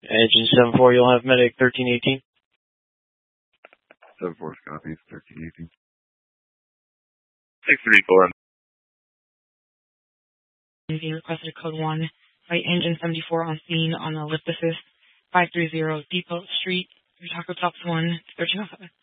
Engine 7-4, you'll have medic 1318. 7-4 copies, 1318. 634. Requested code 1, flight engine 74 on scene on a lift assist, 530 Depot Street, Taco Tops 1, 1307.